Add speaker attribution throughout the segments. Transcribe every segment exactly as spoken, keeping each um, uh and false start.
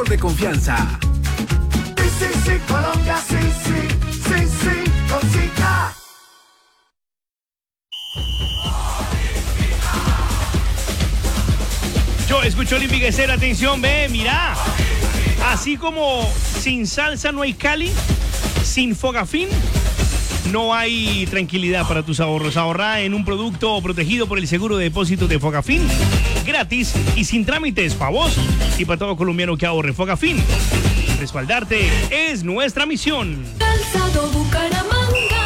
Speaker 1: De confianza.
Speaker 2: Sí, sí, sí, Colombia, sí, sí, sí, sí, cosita.
Speaker 3: Yo escucho Olímpica Estéreo, atención, ve, mira. Así como sin salsa no hay Cali, sin Fogafín no hay tranquilidad para tus ahorros. Ahorra en un producto protegido por el seguro de depósitos de Fogafín, gratis y sin trámites, para vos y para todo colombiano que ahorre. Fogafín, respaldarte es nuestra misión.
Speaker 4: Calzado Bucaramanga.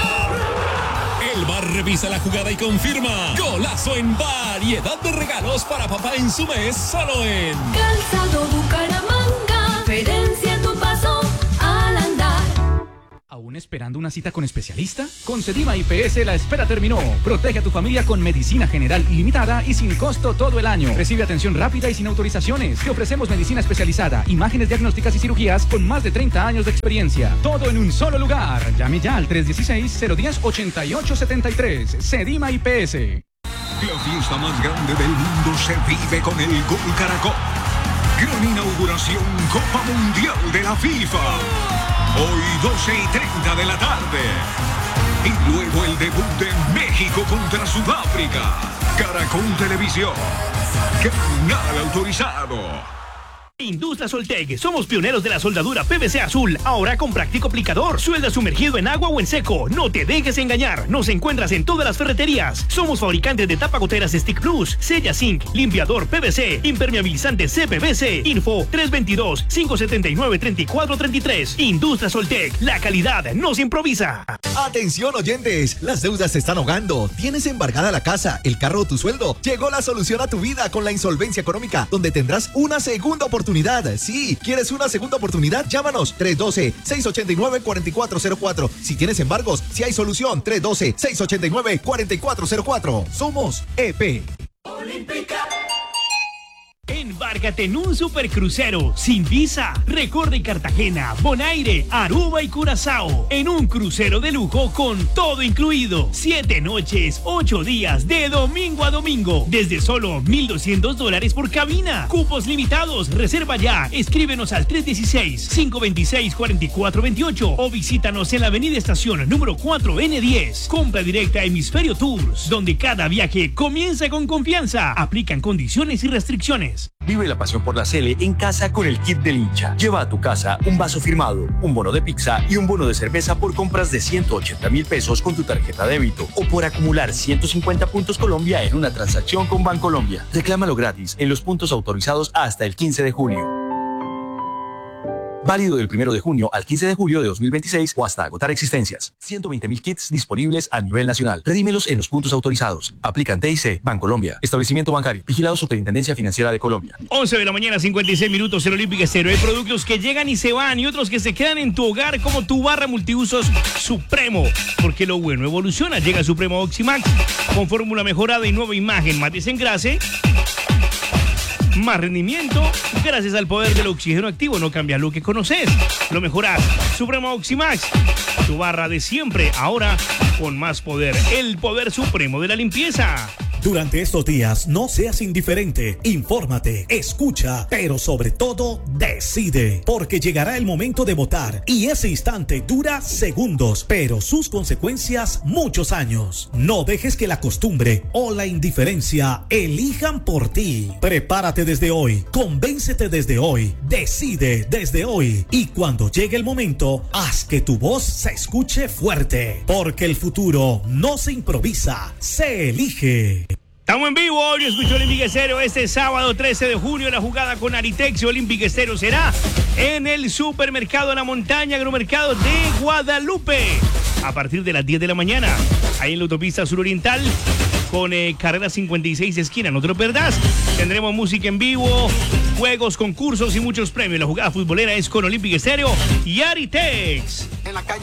Speaker 5: El bar revisa la jugada y confirma. Golazo en variedad de regalos para papá en su mes, solo en
Speaker 4: Calzado Bucaramanga. Diferencia en tu paso al andar.
Speaker 6: ¿Aún esperando una cita con especialista? Con Sedima I P S la espera terminó. Protege a tu familia con medicina general ilimitada y sin costo todo el año. Recibe atención rápida y sin autorizaciones. Te ofrecemos medicina especializada, imágenes diagnósticas y cirugías con más de treinta años de experiencia. Todo en un solo lugar. Llame ya al tres uno seis, cero uno cero, ocho ocho siete tres. Sedima I P S.
Speaker 7: La fiesta más grande del mundo se vive con el Gol Caracol. Gran inauguración Copa Mundial de la FIFA. Hoy doce y treinta de la tarde. Y luego el debut de México contra Sudáfrica. Caracol Televisión. Canal autorizado.
Speaker 3: Industria Soltec, somos pioneros de la soldadura P V C azul, ahora con práctico aplicador. Suelda sumergido en agua o en seco, no te dejes engañar. Nos encuentras en todas las ferreterías. Somos fabricantes de tapagoteras Stick Plus, Sella Zinc, limpiador P V C, impermeabilizante C P V C. Info tres dos dos, cinco siete nueve, tres cuatro tres tres. Industria Soltec, la calidad no se improvisa.
Speaker 8: Atención oyentes, las deudas se están ahogando. Tienes embargada la casa, el carro o tu sueldo. Llegó la solución a tu vida con la insolvencia económica, donde tendrás una segunda oportunidad. Sí, ¿quieres una segunda oportunidad? Llámanos tres uno dos, seis ocho nueve, cuatro cuatro cero cuatro. Si tienes embargos, si hay solución, tres uno dos, seis ocho nueve, cuatro cuatro cero cuatro. Somos E P.
Speaker 3: Olímpica. Embárcate en un supercrucero sin visa. Recorre Cartagena, Bonaire, Aruba y Curazao en un crucero de lujo con todo incluido. Siete noches, ocho días, de domingo a domingo, desde solo mil doscientos dólares por cabina. Cupos limitados. Reserva ya. Escríbenos al tres uno seis, cinco dos seis, cuatro cuatro dos ocho o visítanos en la avenida Estación número cuatro N diez. Compra directa Hemisferio Tours, donde cada viaje comienza con confianza. Aplican condiciones y restricciones.
Speaker 9: Vive la pasión por la Sele en casa con el kit del hincha. Lleva a tu casa un vaso firmado, un bono de pizza y un bono de cerveza por compras de ciento ochenta mil pesos con tu tarjeta débito o por acumular ciento cincuenta puntos Colombia en una transacción con Bancolombia. Reclámalo gratis en los puntos autorizados hasta el quince de junio. Válido del primero de junio al quince de julio de dos mil veintiséis o hasta agotar existencias. ciento veinte mil kits disponibles a nivel nacional. Redímelos en los puntos autorizados. Aplican T I C, Bancolombia. Establecimiento bancario. Vigilado Superintendencia Financiera de Colombia.
Speaker 3: once de la mañana, cincuenta y seis minutos en Olímpica Estéreo. Hay productos que llegan y se van y otros que se quedan en tu hogar, como tu barra multiusos Supremo. Porque lo bueno evoluciona. Llega Supremo Oximax con fórmula mejorada y nueva imagen. Más desengrase, más rendimiento, gracias al poder del oxígeno activo. No cambias lo que conoces, lo mejoras. Supremo Oximax, tu barra de siempre, ahora con más poder. El poder supremo de la limpieza.
Speaker 10: Durante estos días, no seas indiferente. Infórmate, escucha, pero sobre todo, decide. Porque llegará el momento de votar y ese instante dura segundos, pero sus consecuencias muchos años. No dejes que la costumbre o la indiferencia elijan por ti. Prepárate desde hoy, convéncete desde hoy, decide desde hoy. Y cuando llegue el momento, haz que tu voz se escuche fuerte. Porque el futuro no se improvisa, se elige.
Speaker 3: Estamos en vivo, hoy escucho Olímpica Estéreo. Este sábado trece de junio la jugada con Aritex y Olímpica Estéreo será en el Supermercado La Montaña, Agromercado de Guadalupe, a partir de las diez de la mañana, ahí en la autopista suroriental con eh, carrera cincuenta y seis esquina, no te lo perdás. Tendremos música en vivo, juegos, concursos y muchos premios. La jugada futbolera es con Olímpica Estéreo y Aritex.
Speaker 2: En la calle